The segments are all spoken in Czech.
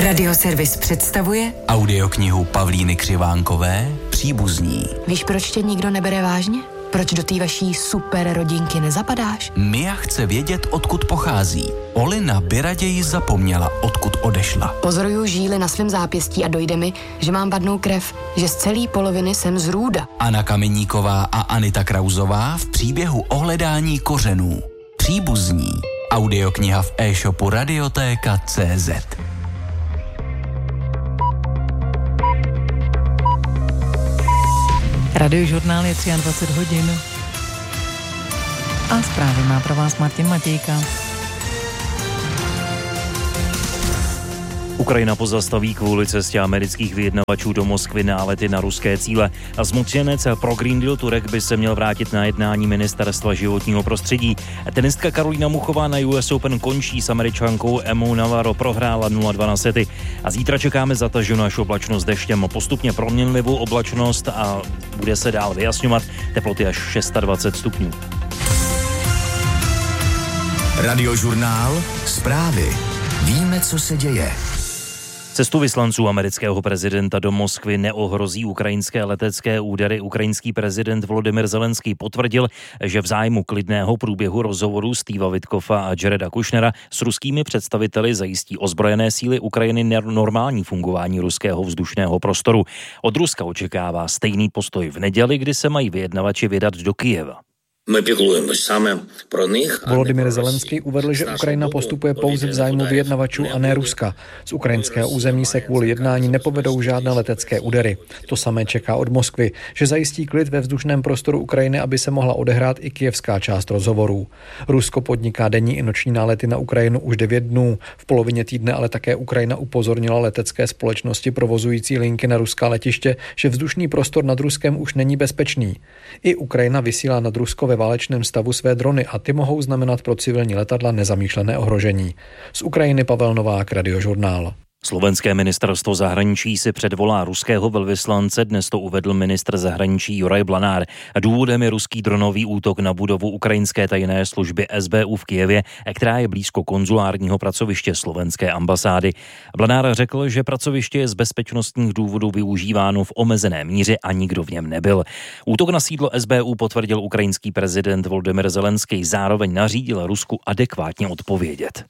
Radioservis představuje audioknihu Pavlíny Křivánkové Příbuzní. Víš, proč tě nikdo nebere vážně? Proč do té vaší super rodinky nezapadáš? Mia chce vědět, odkud pochází. Olina by raději zapomněla, odkud odešla. Pozoruju žíly na svém zápěstí a dojde mi, že mám vadnou krev, že z celé poloviny jsem z Růda. Anna Kameníková a Anita Krauzová v příběhu o hledání kořenů. Příbuzní. Audiokniha v e-shopu Radiotéka.cz. Radiožurnál je 23 hodin. A zprávy má pro vás Martin Matějka. Ukrajina pozastaví kvůli cestě amerických vyjednavačů do Moskvy nálety na ruské cíle. A zmocněnec pro Green Deal Turek by se měl vrátit na jednání ministerstva životního prostředí. Tenistka Karolína Muchová na US Open končí s Američankou Emmou Navarro, prohrála 0-2 na sety. A zítra čekáme zataženou až oblačnost deštěm, postupně proměnlivou oblačnost a bude se dál vyjasňovat, teploty až 26 stupňů. Radiožurnál, zprávy. Víme, co se děje. Cestu vyslanců amerického prezidenta do Moskvy neohrozí ukrajinské letecké údery. Ukrajinský prezident Volodymyr Zelenský potvrdil, že v zájmu klidného průběhu rozhovorů Steva Witkoffa a Jareda Kushnera s ruskými představiteli zajistí ozbrojené síly Ukrajiny normální fungování ruského vzdušného prostoru. Od Ruska očekává stejný postoj v neděli, kdy se mají vyjednavači vydat do Kyjeva. Volodymyr Zelenský uvedl, že Ukrajina postupuje pouze v zájmu vyjednavačů a ne Ruska. Z ukrajinského území se kvůli jednání nepovedou žádné letecké údery. To samé čeká od Moskvy, že zajistí klid ve vzdušném prostoru Ukrajiny, aby se mohla odehrát i kyjevská část rozhovorů. Rusko podniká denní i noční nálety na Ukrajinu už 9 dnů. V polovině týdne ale také Ukrajina upozornila letecké společnosti provozující linky na ruská letiště, že vzdušný prostor nad Ruskem už není bezpečný. I Ukrajina vysílá nad Rusko ve válečném stavu své drony a ty mohou znamenat pro civilní letadla nezamýšlené ohrožení. Z Ukrajiny Pavel Novák, Radiožurnál. Slovenské ministerstvo zahraničí si předvolá ruského velvyslance, dnes to uvedl ministr zahraničí Juraj Blanár. Důvodem je ruský dronový útok na budovu ukrajinské tajné služby SBU v Kyjevě, která je blízko konzulárního pracoviště slovenské ambasády. Blanár řekl, že pracoviště je z bezpečnostních důvodů využíváno v omezené míře a nikdo v něm nebyl. Útok na sídlo SBU potvrdil ukrajinský prezident Volodymyr Zelenský, zároveň nařídil Rusku adekvátně odpovědět.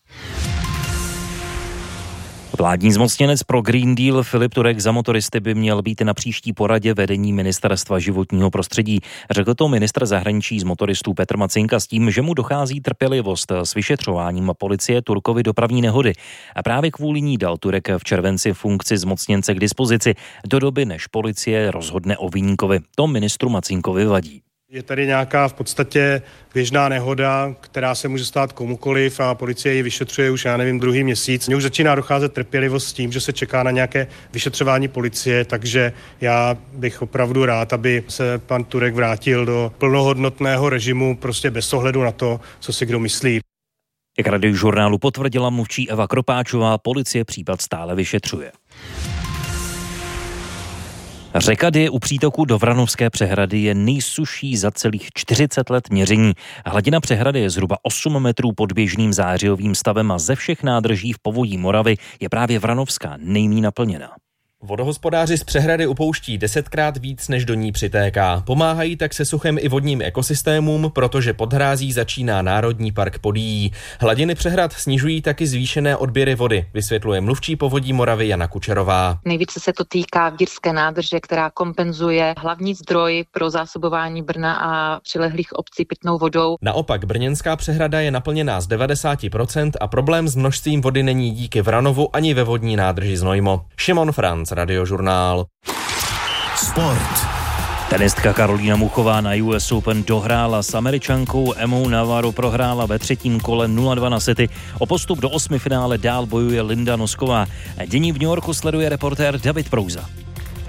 Vládní zmocněnec pro Green Deal Filip Turek za motoristy by měl být na příští poradě vedení ministerstva životního prostředí. Řekl to ministr zahraničí z motoristů Petr Macinka s tím, že mu dochází trpělivost s vyšetřováním policie Turkovy dopravní nehody. A právě kvůli ní dal Turek v červenci funkci zmocněnce k dispozici do doby, než policie rozhodne o viníkovi. To ministru Macinkovi vadí. Je tady nějaká v podstatě běžná nehoda, která se může stát komukoliv a policie ji vyšetřuje už, druhý měsíc. Mně už začíná docházet trpělivost s tím, že se čeká na nějaké vyšetřování policie, takže já bych opravdu rád, aby se pan Turek vrátil do plnohodnotného režimu, prostě bez ohledu na to, co si kdo myslí. Jak Radiožurnálu potvrdila mluvčí Eva Kropáčová, policie případ stále vyšetřuje. Řeka Dyje u přítoku do Vranovské přehrady je nejsušší za celých 40 let měření. Hladina přehrady je zhruba 8 metrů pod běžným zářijovým stavem a ze všech nádrží v povodí Moravy je právě Vranovská nejméně naplněna. Vodohospodáři z přehrady upouští 10krát víc, než do ní přitéká. Pomáhají tak se suchem i vodním ekosystémům, protože pod hrází začíná Národní park Podyjí. Hladiny přehrad snižují taky zvýšené odběry vody, vysvětluje mluvčí povodí Moravy Jana Kučerová. Nejvíce se to týká Vírské nádrže, která kompenzuje hlavní zdroj pro zásobování Brna a přilehlých obcí pitnou vodou. Naopak brněnská přehrada je naplněná z 90% a problém s množstvím vody není díky Vranovu ani ve vodní nádrži Znojmo. Šimon Franc, Radiožurnál. Sport. Tenistka Karolína Muchová na US Open dohrála s Američankou Emmou Navarro, prohrála ve třetím kole 0-2 na sety. O postup do osmifinále dál bojuje Linda Nosková. Dění v New Yorku sleduje reportér David Prouza.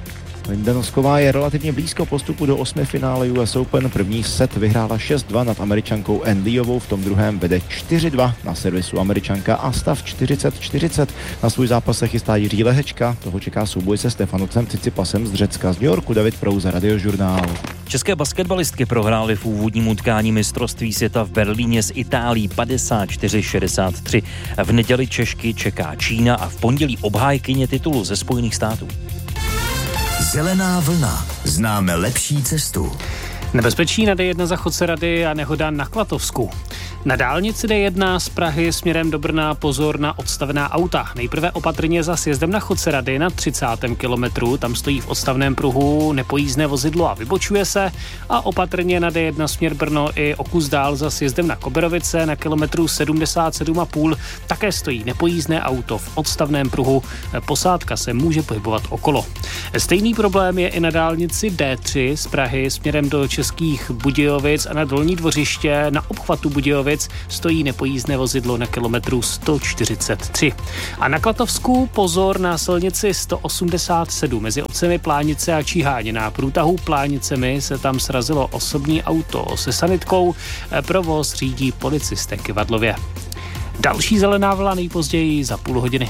Linda Nosková je relativně blízko postupu do 8. finále US Open. První set vyhrála 6-2 nad Američankou Ann Leeovou, v tom druhém vede 4-2 na servisu Američanka a stav 40-40. Na svůj zápas se chystá Jiří Lehečka, toho čeká souboj se Stefanocem Tsitsipasem z Řecka. Z New Yorku David Prouza, Radiožurnál. České basketbalistky prohrály v úvodním utkání mistrovství světa v Berlíně s Itálií 54-63. V neděli Češky čeká Čína a v pondělí obhájkyně titulu ze Spojených států. Zelená vlna. Známe lepší cestu. Nebezpečí na D1 za Chodce-Rady a nehoda na Klatovsku. Na dálnici D1 z Prahy směrem do Brna pozor na odstavená auta. Nejprve opatrně za sjezdem na Chodce-Rady na 30. kilometru. Tam stojí v odstavném pruhu nepojízdné vozidlo a vybočuje se. A opatrně na D1 směr Brno i o kus dál za sjezdem na Koberovice na kilometru 77,5. Také stojí nepojízdné auto v odstavném pruhu. Posádka se může pohybovat okolo. Stejný problém je i na dálnici D3 z Prahy směrem do Českých Budějovic a na Dolní Dvořiště na obchvatu Budějovic stojí nepojízdné vozidlo na kilometru 143. A na Klatovsku pozor na silnici 187 mezi obcemi Plánice a Číháně. Na průtahu Plánicemi se tam srazilo osobní auto se sanitkou. Provoz řídí policisté Kyvadlově. Další zelená vlna nejpozději za půl hodiny.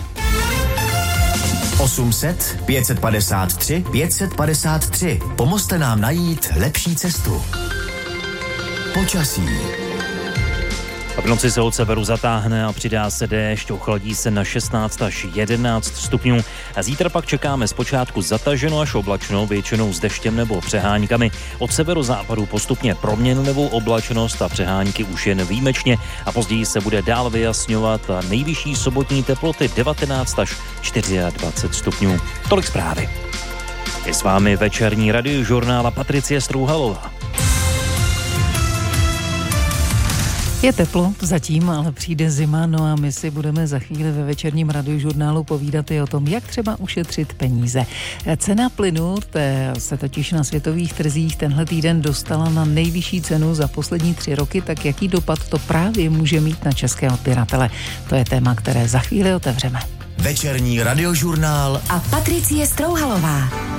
800 553 553. Pomozte nám najít lepší cestu. Počasí. V noci se od severu zatáhne a přidá se déšť, ochladí se na 16 až 11 stupňů. A zítra pak čekáme zpočátku zataženo až oblačno, většinou s deštěm nebo přehánykami. Od severozápadu postupně proměnlivou oblačnost a přehánky už jen výjimečně a později se bude dál vyjasňovat a nejvyšší sobotní teploty 19 až 24 stupňů. Tolik zprávy. Je s vámi večerní radiožurnál a Patricie Strouhalová. Je teplo zatím, ale přijde zima, no a my si budeme za chvíli ve večerním radiožurnálu povídat i o tom, jak třeba ušetřit peníze. Cena plynu se totiž na světových trzích tenhle týden dostala na nejvyšší cenu za poslední 3 roky, tak jaký dopad to právě může mít na české odběratele? To je téma, které za chvíli otevřeme. Večerní radiožurnál a Patricie Strouhalová.